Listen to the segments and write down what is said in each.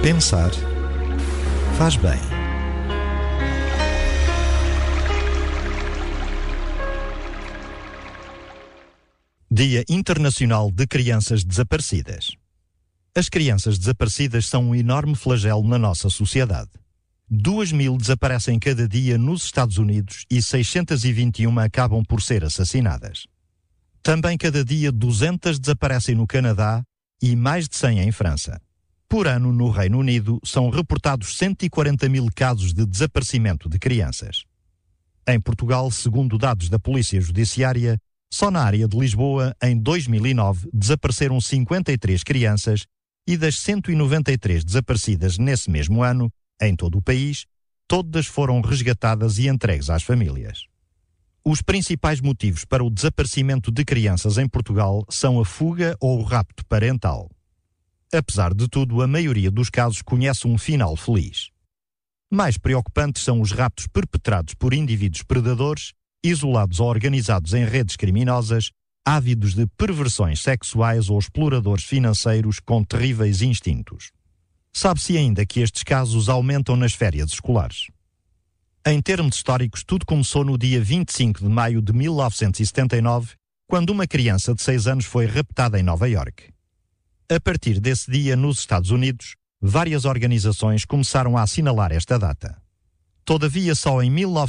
Pensar faz bem. Dia Internacional de Crianças Desaparecidas. As crianças desaparecidas são um enorme flagelo na nossa sociedade. 2.000 desaparecem cada dia nos Estados Unidos e 621 acabam por ser assassinadas. Também cada dia 200 desaparecem no Canadá e mais de 100 em França. Por ano, no Reino Unido, são reportados 140.000 casos de desaparecimento de crianças. Em Portugal, segundo dados da Polícia Judiciária, só na área de Lisboa, em 2009, desapareceram 53 crianças e das 193 desaparecidas nesse mesmo ano, em todo o país, todas foram resgatadas e entregues às famílias. Os principais motivos para o desaparecimento de crianças em Portugal são a fuga ou o rapto parental. Apesar de tudo, a maioria dos casos conhece um final feliz. Mais preocupantes são os raptos perpetrados por indivíduos predadores, isolados ou organizados em redes criminosas, ávidos de perversões sexuais ou exploradores financeiros com terríveis instintos. Sabe-se ainda que estes casos aumentam nas férias escolares. Em termos históricos, tudo começou no dia 25 de maio de 1979, quando uma criança de 6 anos foi raptada em Nova Iorque. A partir desse dia, nos Estados Unidos, várias organizações começaram a assinalar esta data. Todavia, só em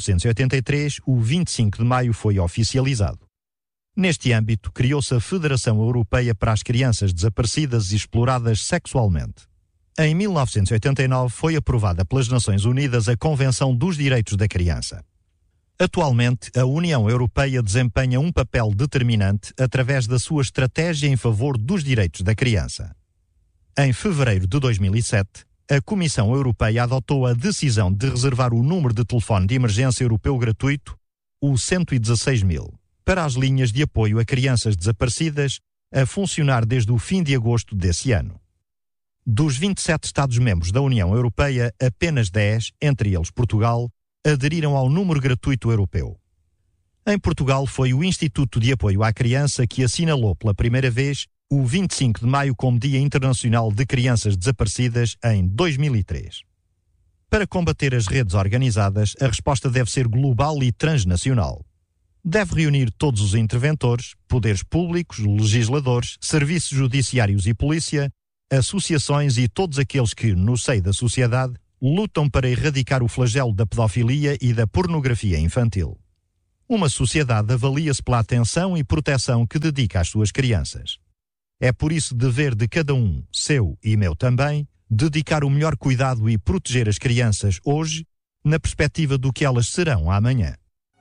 1983, o 25 de maio foi oficializado. Neste âmbito, criou-se a Federação Europeia para as Crianças Desaparecidas e Exploradas Sexualmente. Em 1989 foi aprovada pelas Nações Unidas a Convenção dos Direitos da Criança. Atualmente, a União Europeia desempenha um papel determinante através da sua estratégia em favor dos direitos da criança. Em fevereiro de 2007, a Comissão Europeia adotou a decisão de reservar o número de telefone de emergência europeu gratuito, o 116.000, para as linhas de apoio a crianças desaparecidas, a funcionar desde o fim de agosto desse ano. Dos 27 Estados-membros da União Europeia, apenas 10, entre eles Portugal, aderiram ao número gratuito europeu. Em Portugal, foi o Instituto de Apoio à Criança que assinalou pela primeira vez o 25 de maio como Dia Internacional de Crianças Desaparecidas em 2003. Para combater as redes organizadas, a resposta deve ser global e transnacional. Deve reunir todos os interventores, poderes públicos, legisladores, serviços judiciários e polícia, associações e todos aqueles que, no seio da sociedade, lutam para erradicar o flagelo da pedofilia e da pornografia infantil. Uma sociedade avalia-se pela atenção e proteção que dedica às suas crianças. É por isso dever de cada um, seu e meu também, dedicar o melhor cuidado e proteger as crianças hoje, na perspectiva do que elas serão amanhã.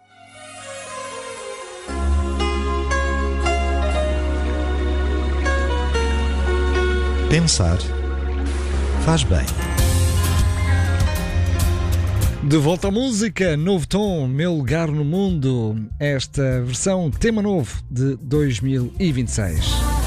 Pensar faz bem. De volta à música, novo tom, Meu Lugar no Mundo. Esta versão, tema novo de 2026.